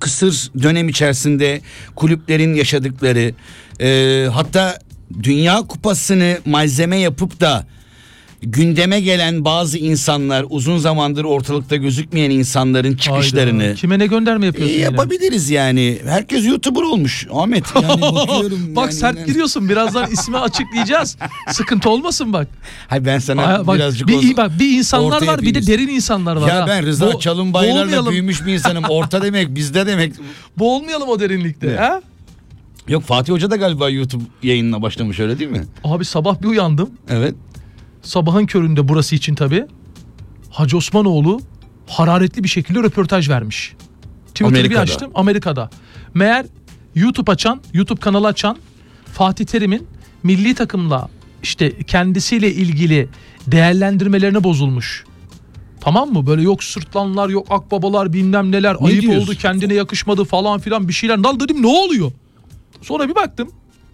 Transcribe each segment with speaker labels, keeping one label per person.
Speaker 1: kısır dönem içerisinde kulüplerin yaşadıkları, hatta Dünya Kupası'nı malzeme yapıp da gündeme gelen bazı insanlar, uzun zamandır ortalıkta gözükmeyen insanların çıkışlarını.
Speaker 2: Hayda. Kime ne gönderme yapıyorsun?
Speaker 1: Yapabiliriz yani. Herkes YouTuber olmuş Ahmet. Yani bakıyorum.
Speaker 2: Bak sert giriyorsun. Birazdan ismi açıklayacağız. Sıkıntı olmasın bak.
Speaker 1: Hayır ben sana
Speaker 2: bak,
Speaker 1: birazcık
Speaker 2: bir insanlar var, bir de derin insanlar var.
Speaker 1: Ya ben Rıza Çalınbaylar'la büyümüş bir insanım. Orta demek, bizde demek.
Speaker 2: Boğulmayalım o derinlikte.
Speaker 1: Evet.
Speaker 2: Ha?
Speaker 1: Yok, Fatih Hoca da galiba YouTube yayınına başlamış, öyle değil mi?
Speaker 2: Abi sabah bir uyandım.
Speaker 1: Evet.
Speaker 2: Sabahın köründe, burası için tabii, Hacı Osmanoğlu hararetli bir şekilde röportaj vermiş. Twitter'ı bir açtım, Amerika'da. Meğer YouTube kanalı açan Fatih Terim'in milli takımla işte kendisiyle ilgili değerlendirmelerine bozulmuş. Tamam mı? Böyle yok sırtlanlar, yok akbabalar, bilmem neler,
Speaker 1: ne
Speaker 2: ayıp
Speaker 1: diyorsun?
Speaker 2: oldu, kendine yakışmadı falan filan bir şeyler. Dal dedim, ne oluyor? Sonra bir baktım,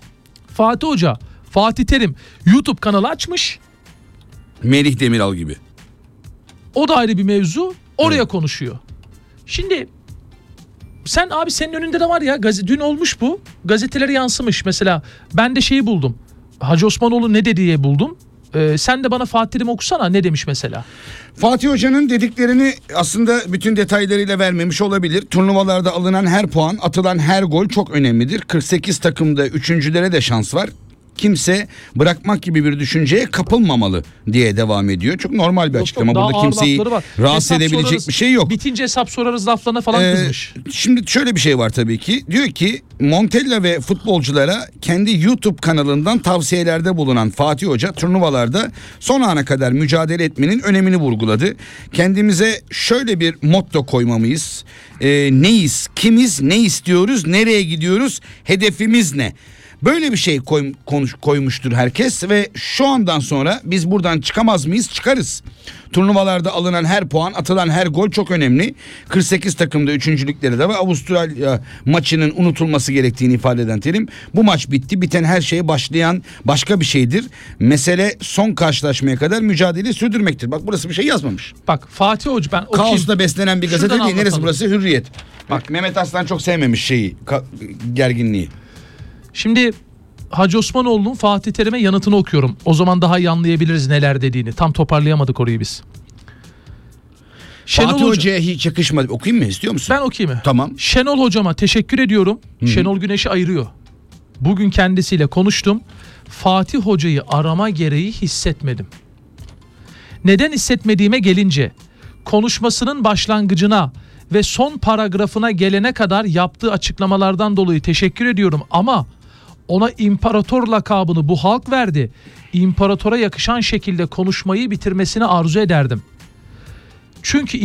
Speaker 2: Fatih Terim YouTube kanalı açmış.
Speaker 1: Melih Demiral gibi.
Speaker 2: O da ayrı bir mevzu. Oraya konuşuyor. Şimdi senin önünde de var ya, dün olmuş bu. Gazetelere yansımış mesela. Ben de şeyi buldum. Hacı Osmanoğlu ne dedi diye buldum. Sen de bana Fatih Terim okusana, ne demiş mesela.
Speaker 1: Fatih Hoca'nın dediklerini aslında bütün detaylarıyla vermemiş olabilir. Turnuvalarda alınan her puan, atılan her gol çok önemlidir. 48 takımda üçüncülere de şans var. Kimse bırakmak gibi bir düşünceye kapılmamalı diye devam ediyor. Çok normal bir açıklama. Burada kimseyi rahatsız edebilecek bir şey yok.
Speaker 2: Bitince hesap sorarız laflarına falan kızmış.
Speaker 1: Şimdi şöyle bir şey var tabii ki. Diyor ki Montella ve futbolculara kendi YouTube kanalından tavsiyelerde bulunan Fatih Hoca turnuvalarda son ana kadar mücadele etmenin önemini vurguladı. Kendimize şöyle bir motto koymamıyız. Neyiz, kimiz, ne istiyoruz, nereye gidiyoruz, hedefimiz ne? Böyle bir şey koymuştur herkes ve şu andan sonra biz buradan çıkamaz mıyız? Çıkarız. Turnuvalarda alınan her puan, atılan her gol çok önemli. 48 takımda üçüncülükleri de var. Avustralya maçının unutulması gerektiğini ifade eden Terim. Bu maç bitti. Biten her şeye başlayan başka bir şeydir. Mesele son karşılaşmaya kadar mücadele sürdürmektir. Bak burası bir şey yazmamış.
Speaker 2: Bak Fatih Hoca, ben okuyayım.
Speaker 1: Kaosla beslenen bir gazete değil. Neresi burası? Hürriyet. Bak Mehmet Aslan çok sevmemiş şeyi, gerginliği. Şimdi
Speaker 2: Hacı Osmanoğlu'nun Fatih Terim'e yanıtını okuyorum. O zaman daha iyi anlayabiliriz neler dediğini. Tam toparlayamadık orayı biz.
Speaker 1: Fatih Hoca'ya hiç yakışmadı. Okuyayım mı? İstiyor musun?
Speaker 2: Ben okuyayım mı?
Speaker 1: Tamam.
Speaker 2: Şenol Hocama teşekkür ediyorum. Şenol Güneş'i ayırıyor. Bugün kendisiyle konuştum. Fatih Hoca'yı arama gereği hissetmedim. Neden hissetmediğime gelince, konuşmasının başlangıcına ve son paragrafına gelene kadar yaptığı açıklamalardan dolayı teşekkür ediyorum ama ona imparator lakabını bu halk verdi. İmparatora yakışan şekilde konuşmayı bitirmesini arzu ederdim. Çünkü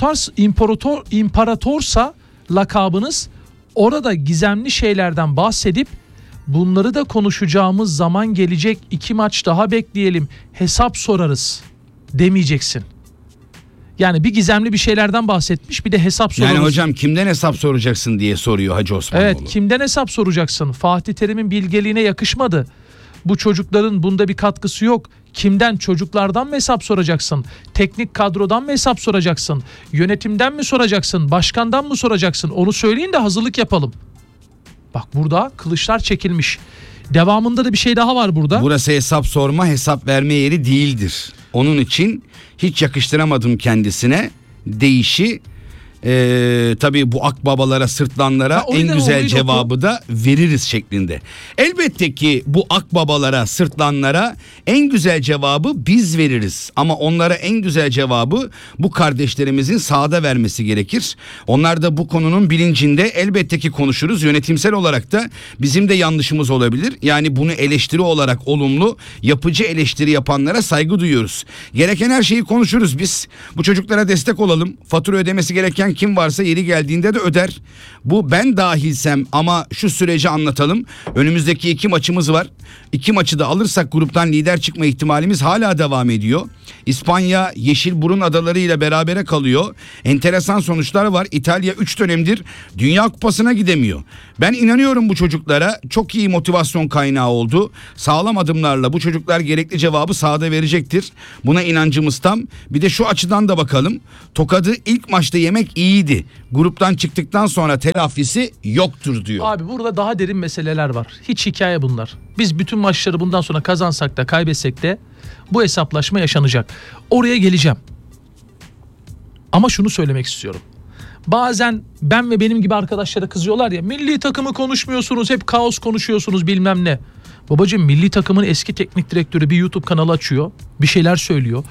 Speaker 2: imparatorsa lakabınız, orada gizemli şeylerden bahsedip bunları da konuşacağımız zaman gelecek, 2 maç daha bekleyelim, hesap sorarız demeyeceksin. Yani bir gizemli bir şeylerden bahsetmiş, bir de hesap sorarız.
Speaker 1: Yani hocam kimden hesap soracaksın diye soruyor Hacı Osmanoğlu.
Speaker 2: Evet, kimden hesap soracaksın? Fatih Terim'in bilgeliğine yakışmadı. Bu çocukların bunda bir katkısı yok. Kimden? Çocuklardan mı hesap soracaksın? Teknik kadrodan mı hesap soracaksın? Yönetimden mi soracaksın? Başkandan mı soracaksın? Onu söyleyin de hazırlık yapalım. Bak burada kılıçlar çekilmiş. Devamında da bir şey daha var burada.
Speaker 1: Burası hesap sorma, hesap verme yeri değildir. Onun için hiç yakıştıramadım kendisine deyişi. Tabii bu akbabalara, sırtlanlara en güzel cevabı da veririz şeklinde. Elbette ki bu akbabalara, sırtlanlara en güzel cevabı biz veririz. Ama onlara en güzel cevabı bu kardeşlerimizin sahada vermesi gerekir. Onlar da bu konunun bilincinde, elbette ki konuşuruz. Yönetimsel olarak da bizim de yanlışımız olabilir. Yani bunu eleştiri olarak olumlu, yapıcı eleştiri yapanlara saygı duyuyoruz. Gereken her şeyi konuşuruz biz. Bu çocuklara destek olalım. Fatura ödemesi gereken kim varsa yeri geldiğinde de öder. Bu ben dahilsem ama şu süreci anlatalım. Önümüzdeki 2 maçımız var. 2 maçı da alırsak gruptan lider çıkma ihtimalimiz hala devam ediyor. İspanya Yeşilburun adaları ile berabere kalıyor. Enteresan sonuçlar var. İtalya 3 dönemdir Dünya Kupası'na gidemiyor. Ben inanıyorum bu çocuklara, çok iyi motivasyon kaynağı oldu. Sağlam adımlarla bu çocuklar gerekli cevabı sahada verecektir. Buna inancımız tam. Bir de şu açıdan da bakalım. Tokadı ilk maçta yemek iyiydi. Gruptan çıktıktan sonra telafisi yoktur diyor.
Speaker 2: Abi burada daha derin meseleler var. Hiç hikaye bunlar. Biz bütün maçları bundan sonra kazansak da kaybetsek de bu hesaplaşma yaşanacak. Oraya geleceğim. Ama şunu söylemek istiyorum. Bazen ben ve benim gibi arkadaşlara kızıyorlar ya, milli takımı konuşmuyorsunuz, hep kaos konuşuyorsunuz bilmem ne. Babacığım, milli takımın eski teknik direktörü bir YouTube kanalı açıyor, bir şeyler söylüyor.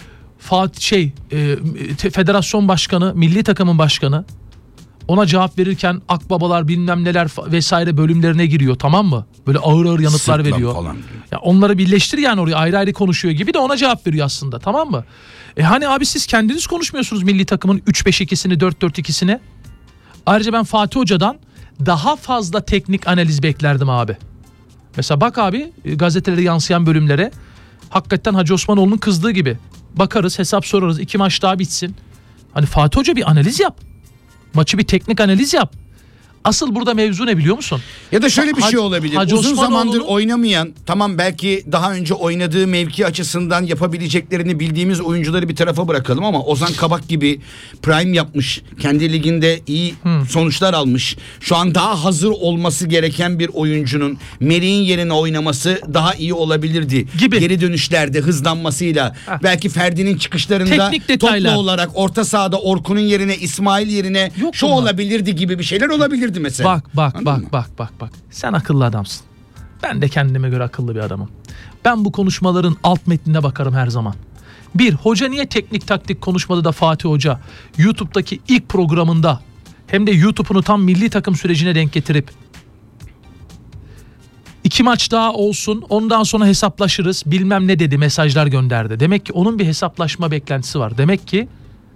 Speaker 2: Federasyon başkanı, milli takımın başkanı ona cevap verirken akbabalar bilmem neler vesaire bölümlerine giriyor, tamam mı? Böyle ağır ağır yanıtlar
Speaker 1: Sırtlan
Speaker 2: veriyor.
Speaker 1: falan.
Speaker 2: Ya onları birleştir yani, oraya ayrı ayrı konuşuyor gibi de ona cevap veriyor aslında, tamam mı? Hani abi siz kendiniz konuşmuyorsunuz milli takımın 3-5-2'sini 4-4-2'sini. Ayrıca ben Fatih Hoca'dan daha fazla teknik analiz beklerdim abi. Mesela bak abi, gazetelere yansıyan bölümlere hakikaten Hacı Osmanoğlu'nun kızdığı gibi bakarız, hesap sorarız, 2 maç daha bitsin. Hani Fatih Hoca bir analiz yap. Maçı bir teknik analiz yap. Asıl burada mevzu ne biliyor musun?
Speaker 1: Ya da şöyle bir şey olabilir.
Speaker 2: Hacı
Speaker 1: Uzun zamandır
Speaker 2: Osmanoğlu'nun
Speaker 1: oynamayan, tamam belki daha önce oynadığı mevki açısından yapabileceklerini bildiğimiz oyuncuları bir tarafa bırakalım ama Ozan Kabak gibi prime yapmış, kendi liginde iyi sonuçlar almış. Şu an daha hazır olması gereken bir oyuncunun Merih'in yerine oynaması daha iyi olabilirdi.
Speaker 2: Gibi.
Speaker 1: Geri dönüşlerde hızlanmasıyla, belki Ferdi'nin çıkışlarında
Speaker 2: Teknik detaylar.
Speaker 1: toplu olarak orta sahada Orkun'un yerine, İsmail yerine
Speaker 2: Yok
Speaker 1: şu
Speaker 2: bunlar.
Speaker 1: olabilirdi gibi bir şeyler olabilirdi mesela.
Speaker 2: Bak.
Speaker 1: Anladın mı?
Speaker 2: Bak. Sen akıllı adamsın. Ben de kendime göre akıllı bir adamım. Ben bu konuşmaların alt metnine bakarım her zaman. Bir, hoca niye teknik taktik konuşmadı da Fatih Hoca YouTube'daki ilk programında, hem de YouTube'unu tam milli takım sürecine denk getirip 2 maç daha olsun, ondan sonra hesaplaşırız bilmem ne dedi, mesajlar gönderdi. Demek ki onun bir hesaplaşma beklentisi var. Demek ki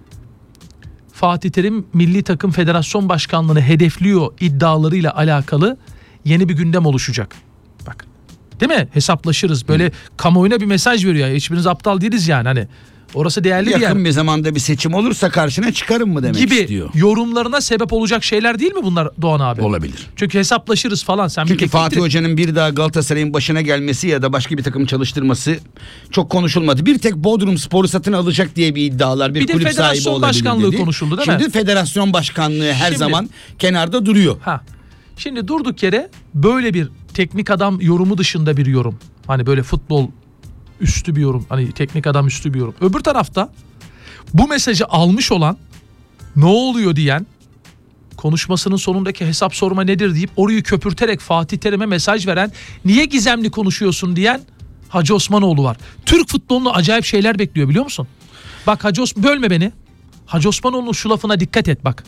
Speaker 2: Fatih Terim milli takım federasyon başkanlığını hedefliyor iddialarıyla alakalı yeni bir gündem oluşacak. Bak, değil mi? Hesaplaşırız. Böyle kamuoyuna bir mesaj veriyor. Hiçbiriniz aptal değiliz yani. Hani orası değerli bir yer.
Speaker 1: Yakın bir zamanda bir seçim olursa karşına çıkarım mı demek
Speaker 2: gibi
Speaker 1: istiyor.
Speaker 2: yorumlarına sebep olacak şeyler değil mi bunlar Doğan abi?
Speaker 1: Olabilir.
Speaker 2: Çünkü hesaplaşırız falan. Sen
Speaker 1: Çünkü
Speaker 2: bir
Speaker 1: Fatih Hoca'nın bir daha Galatasaray'ın başına gelmesi ya da başka bir takım çalıştırması çok konuşulmadı. Bir tek Bodrum Spor'u satın alacak diye bir iddialar, bir
Speaker 2: de
Speaker 1: kulüp sahibi
Speaker 2: federasyon
Speaker 1: olabilir
Speaker 2: başkanlığı
Speaker 1: dedi.
Speaker 2: konuşuldu değil mi?
Speaker 1: Şimdi federasyon başkanlığı her
Speaker 2: Şimdi-
Speaker 1: zaman kenarda duruyor.
Speaker 2: Şimdi durduk yere böyle bir teknik adam yorumu dışında bir yorum. Hani böyle futbol üstü bir yorum. Hani teknik adam üstü bir yorum. Öbür tarafta bu mesajı almış olan, ne oluyor diyen, konuşmasının sonundaki hesap sorma nedir deyip orayı köpürterek Fatih Terim'e mesaj veren, niye gizemli konuşuyorsun diyen Hacı Osmanoğlu var. Türk futbolunu acayip şeyler bekliyor biliyor musun? Bak bölme beni. Hacı Osmanoğlu'nun şu lafına dikkat et bak.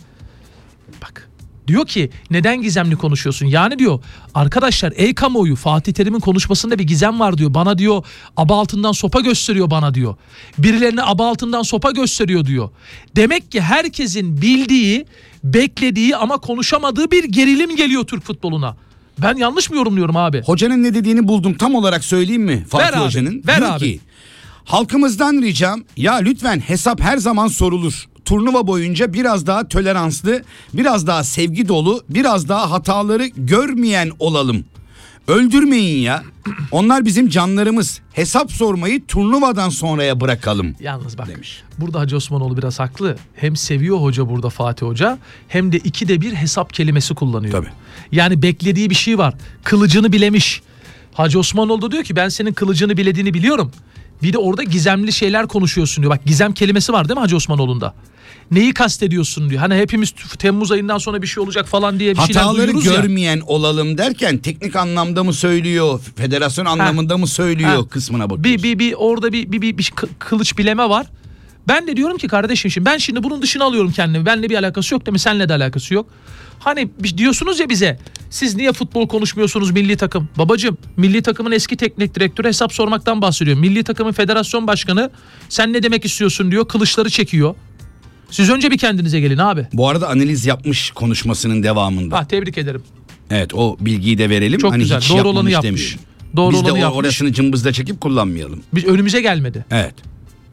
Speaker 2: Bak. Diyor ki neden gizemli konuşuyorsun? Yani diyor arkadaşlar, ey kamuoyu, Fatih Terim'in konuşmasında bir gizem var diyor. Bana diyor aba altından sopa gösteriyor bana diyor. Birilerine aba altından sopa gösteriyor diyor. Demek ki herkesin bildiği, beklediği ama konuşamadığı bir gerilim geliyor Türk futboluna. Ben yanlış mı yorumluyorum abi?
Speaker 1: Hocanın ne dediğini buldum. Tam olarak söyleyeyim mi Fatih
Speaker 2: Ver abi,
Speaker 1: Hoca'nın?
Speaker 2: ver
Speaker 1: Diyor
Speaker 2: abi.
Speaker 1: ki, halkımızdan ricam, ya lütfen hesap her zaman sorulur. Turnuva boyunca biraz daha toleranslı, biraz daha sevgi dolu, biraz daha hataları görmeyen olalım. Öldürmeyin ya. Onlar bizim canlarımız. Hesap sormayı turnuvadan sonraya bırakalım.
Speaker 2: Yalnız bak,
Speaker 1: demiş.
Speaker 2: burada Hacı Osmanoğlu biraz haklı. Hem seviyor hoca burada Fatih Hoca, hem de 2'de 1 hesap kelimesi kullanıyor.
Speaker 1: Tabii.
Speaker 2: Yani beklediği bir şey var. Kılıcını bilemiş. Hacı Osmanoğlu da diyor ki ben senin kılıcını bilediğini biliyorum. Bir de orada gizemli şeyler konuşuyorsun diyor. Bak, gizem kelimesi var değil mi Hacı Osmanoğlu'nda? Neyi kastediyorsun diyor. Hani hepimiz Temmuz ayından sonra bir şey olacak falan diye bir şeyler
Speaker 1: Hataları
Speaker 2: duyuyoruz ya.
Speaker 1: görmeyen olalım derken teknik anlamda mı söylüyor, federasyon anlamında mı söylüyor kısmına bakıyoruz.
Speaker 2: Orada bir kılıç bileme var. Ben de diyorum ki kardeşim, şimdi ben şimdi bunun dışına alıyorum kendimi. Benimle bir alakası yok değil mi? Seninle de alakası yok. Hani diyorsunuz ya bize, siz niye futbol konuşmuyorsunuz milli takım? Babacım, milli takımın eski teknik direktörü hesap sormaktan bahsediyor. Milli takımın federasyon başkanı sen ne demek istiyorsun diyor. Kılıçları çekiyor. Siz önce bir kendinize gelin abi.
Speaker 1: Bu arada analiz yapmış konuşmasının devamında.
Speaker 2: Tebrik ederim.
Speaker 1: Evet, o bilgiyi de verelim.
Speaker 2: Çok güzel.
Speaker 1: Hiç
Speaker 2: Doğru
Speaker 1: yapmamış
Speaker 2: olanı yapmış.
Speaker 1: demiş.
Speaker 2: Doğru
Speaker 1: Biz de
Speaker 2: olanı yapmış.
Speaker 1: orasını cımbızda çekip kullanmayalım.
Speaker 2: Biz önümüze gelmedi.
Speaker 1: Evet.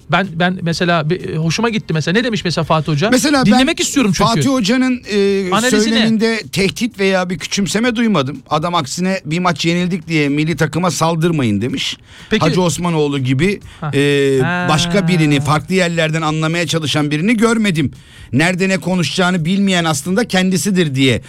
Speaker 2: Ben mesela hoşuma gitti mesela. Ne demiş mesela Fatih Hoca?
Speaker 1: Mesela
Speaker 2: dinlemek istiyorum çünkü.
Speaker 1: Fatih Hoca'nın
Speaker 2: Analizine.
Speaker 1: söyleminde tehdit veya bir küçümseme duymadım. Adam aksine bir maç yenildik diye milli takıma saldırmayın demiş.
Speaker 2: Peki.
Speaker 1: Hacı Osmanoğlu gibi başka birini, farklı yerlerden anlamaya çalışan birini görmedim. Nerede ne konuşacağını bilmeyen aslında kendisidir diye